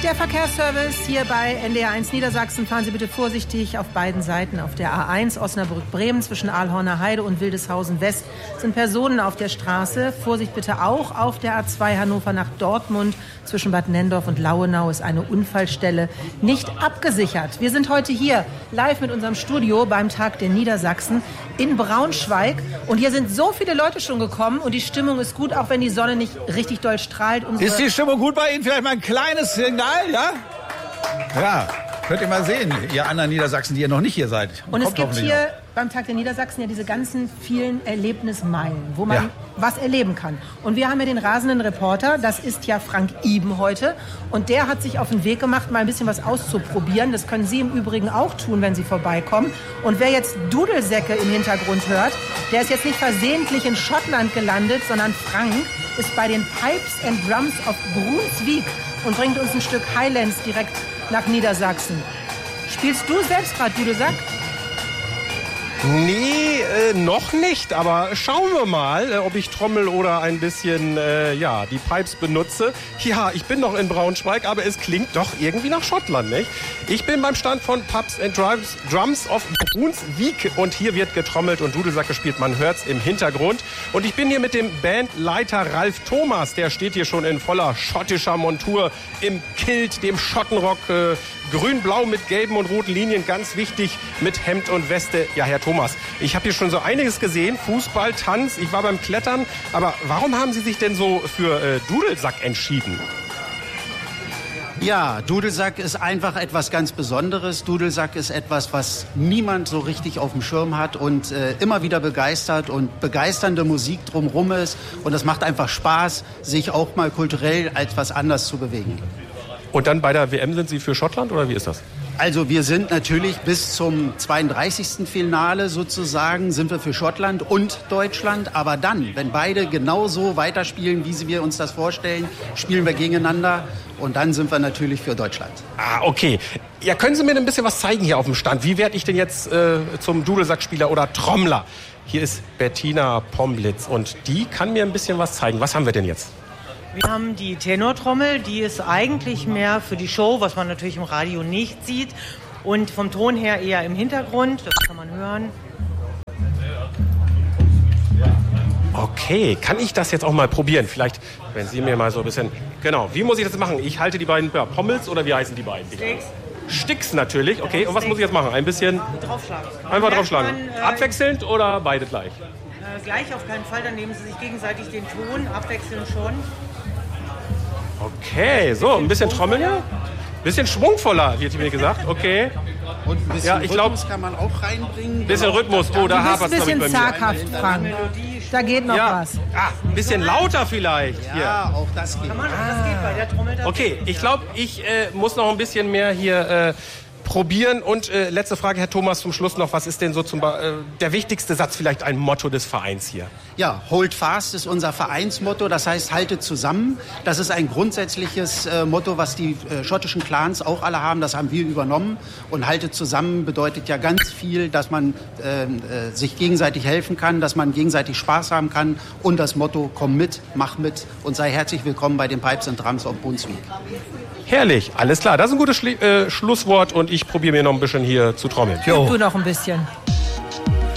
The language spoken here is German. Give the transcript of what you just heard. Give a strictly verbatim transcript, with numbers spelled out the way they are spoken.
Der Verkehrsservice hier bei N D R eins Niedersachsen. Fahren Sie bitte vorsichtig auf beiden Seiten. Auf der A eins Osnabrück-Bremen zwischen Ahlhorner Heide und Wildeshausen West sind Personen auf der Straße. Vorsicht bitte auch auf der A zwei Hannover nach Dortmund. Zwischen Bad Nenndorf und Lauenau ist eine Unfallstelle nicht abgesichert. Wir sind heute hier live mit unserem Studio beim Tag der Niedersachsen in Braunschweig. Und hier sind so viele Leute schon gekommen und die Stimmung ist gut, auch wenn die Sonne nicht richtig doll strahlt. Unsere ist die Stimmung gut bei Ihnen? Vielleicht mal ein kleines Signal, ja? Ja, könnt ihr mal sehen, ihr anderen Niedersachsen, die ihr noch nicht hier seid. Und es gibt hier noch beim Tag der Niedersachsen ja diese ganzen vielen Erlebnismeilen, wo man ja was erleben kann. Und wir haben ja den rasenden Reporter, das ist ja Frank Iben heute. Und der hat sich auf den Weg gemacht, mal ein bisschen was auszuprobieren. Das können Sie im Übrigen auch tun, wenn Sie vorbeikommen. Und wer jetzt Dudelsäcke im Hintergrund hört, der ist jetzt nicht versehentlich in Schottland gelandet, sondern Frank ist bei den Pipes and Drums of Brunswick und bringt uns ein Stück Highlands direkt nach Niedersachsen. Spielst du selbst gerade Dudelsack? Nee, äh, noch nicht, aber schauen wir mal, äh, ob ich Trommel oder ein bisschen, äh, ja, die Pipes benutze. Ja, ich bin noch in Braunschweig, aber es klingt doch irgendwie nach Schottland, nicht? Ich bin beim Stand von Pipes and Drums, Drums of Brunswick und hier wird getrommelt und Dudelsack gespielt, man hört's im Hintergrund. Und ich bin hier mit dem Bandleiter Ralf Thomas, der steht hier schon in voller schottischer Montur, im Kilt, dem Schottenrock, äh, grün-blau mit gelben und roten Linien, ganz wichtig, mit Hemd und Weste. Ja, Herr Thomas, ich habe hier schon so einiges gesehen, Fußball, Tanz, ich war beim Klettern, aber warum haben Sie sich denn so für äh, Dudelsack entschieden? Ja, Dudelsack ist einfach etwas ganz Besonderes. Dudelsack ist etwas, was niemand so richtig auf dem Schirm hat und äh, immer wieder begeistert und begeisternde Musik drumherum ist. Und es macht einfach Spaß, sich auch mal kulturell etwas anders zu bewegen. Und dann bei der W M sind Sie für Schottland oder wie ist das? Also wir sind natürlich bis zum zweiunddreißigsten Finale sozusagen, sind wir für Schottland und Deutschland. Aber dann, wenn beide genauso weiterspielen, wie wir uns das vorstellen, spielen wir gegeneinander. Und dann sind wir natürlich für Deutschland. Ah, okay. Ja, können Sie mir ein bisschen was zeigen hier auf dem Stand? Wie werde ich denn jetzt äh, zum Dudelsackspieler oder Trommler? Hier ist Bettina Pomblitz und die kann mir ein bisschen was zeigen. Was haben wir denn jetzt? Wir haben die Tenortrommel, die ist eigentlich mehr für die Show, was man natürlich im Radio nicht sieht. Und vom Ton her eher im Hintergrund, das kann man hören. Okay, kann ich das jetzt auch mal probieren? Vielleicht, wenn Sie mir mal so ein bisschen... Genau, wie muss ich das machen? Ich halte die beiden ja, Pommels oder wie heißen die beiden? Sticks. Sticks natürlich, okay. Und was muss ich jetzt machen? Ein bisschen... Draufschlagen. Einfach draufschlagen. Man, äh, Abwechselnd oder beide gleich? Äh, gleich auf keinen Fall, dann nehmen Sie sich gegenseitig den Ton, abwechselnd schon. Okay, so, ein bisschen trommeln. Ein bisschen schwungvoller, wird mir gesagt. Okay. Und ein bisschen ja, ich glaub, Rhythmus kann man auch reinbringen. Ein bisschen Rhythmus. Oh, da hapert es, glaube ich, bei mir. Ein bisschen zaghaft, Frank. Da geht noch ja. was. Ah, ein bisschen lauter vielleicht. Ja, hier. auch das geht. Kann man, ah. Das geht bei der Trommel. Okay, ich glaube, ich äh, muss noch ein bisschen mehr hier... Äh, probieren. Und äh, letzte Frage, Herr Thomas, zum Schluss noch. Was ist denn so zum äh, der wichtigste Satz, vielleicht ein Motto des Vereins hier? Ja, Hold Fast ist unser Vereinsmotto. Das heißt, haltet zusammen. Das ist ein grundsätzliches äh, Motto, was die äh, schottischen Clans auch alle haben. Das haben wir übernommen. Und haltet zusammen bedeutet ja ganz viel, dass man äh, äh, sich gegenseitig helfen kann, dass man gegenseitig Spaß haben kann. Und das Motto, komm mit, mach mit und sei herzlich willkommen bei den Pipes and Drums of Brunswick. Herrlich, alles klar. Das ist ein gutes Schli- äh, Schlusswort und ich probiere mir noch ein bisschen hier zu trommeln. Jo. Du noch ein bisschen.